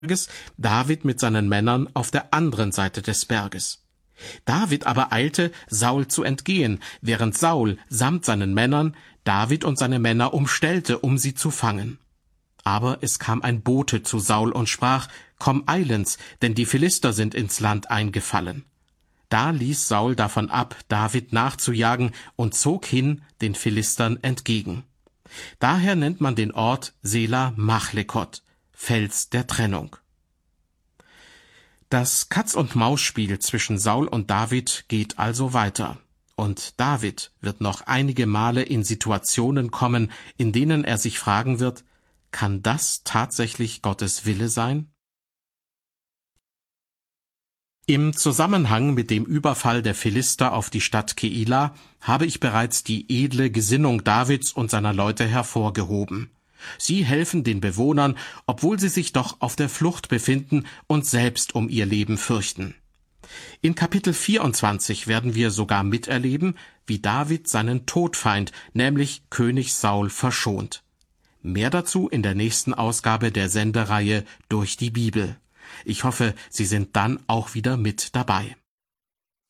David mit seinen Männern auf der anderen Seite des Berges. David aber eilte, Saul zu entgehen, während Saul samt seinen Männern David und seine Männer umstellte, um sie zu fangen. Aber es kam ein Bote zu Saul und sprach: Komm eilends, denn die Philister sind ins Land eingefallen. Da ließ Saul davon ab, David nachzujagen, und zog hin den Philistern entgegen. Daher nennt man den Ort Sela Machlekot, Fels der Trennung. Das Katz-und-Maus-Spiel zwischen Saul und David geht also weiter. Und David wird noch einige Male in Situationen kommen, in denen er sich fragen wird: Kann das tatsächlich Gottes Wille sein? Im Zusammenhang mit dem Überfall der Philister auf die Stadt Keila habe ich bereits die edle Gesinnung Davids und seiner Leute hervorgehoben. Sie helfen den Bewohnern, obwohl sie sich doch auf der Flucht befinden und selbst um ihr Leben fürchten. In Kapitel 24 werden wir sogar miterleben, wie David seinen Todfeind, nämlich König Saul, verschont. Mehr dazu in der nächsten Ausgabe der Sendereihe Durch die Bibel. Ich hoffe, Sie sind dann auch wieder mit dabei.